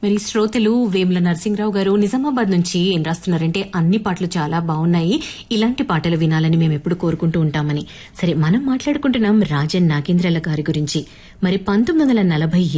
మరి శ్రోతలు వేముల నరసింహరావు గారు నిజామాబాద్ నుంచి ఏం రాస్తున్నారంటే అన్ని పాటలు చాలా బాగున్నాయి, ఇలాంటి పాటలు వినాలని మేము ఎప్పుడు కోరుకుంటూ ఉంటామని. సరే, మనం మాట్లాడుకుంటున్నాం రాజన్ నాగేంద్రల గారి గురించి. మరి 1940